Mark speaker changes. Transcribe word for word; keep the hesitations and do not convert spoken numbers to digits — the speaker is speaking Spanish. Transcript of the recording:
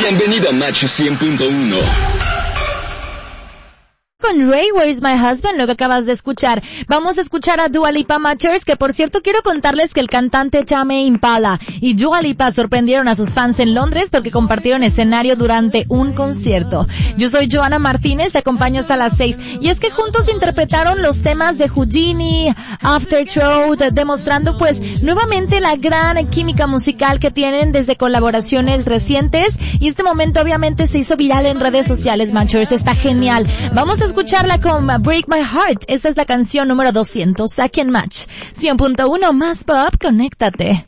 Speaker 1: Bienvenido a Macho cien punto uno.
Speaker 2: Con Ray, Where is my husband, lo que acabas de escuchar. Vamos a escuchar a Dua Lipa Matchers, que por cierto quiero contarles que el cantante Tame Impala y Dua Lipa sorprendieron a sus fans en Londres porque compartieron escenario durante un concierto. Yo soy Joana Martínez, te acompaño hasta las seis. Y es que juntos interpretaron los temas de Houdini, Afterthought, demostrando pues nuevamente la gran química musical que tienen desde colaboraciones recientes. Y este momento obviamente se hizo viral en redes sociales, Matchers. Está genial. Vamos a escucharla con Break My Heart. Esta es la canción número doscientos aquí en Match cien punto uno más pop. Conéctate.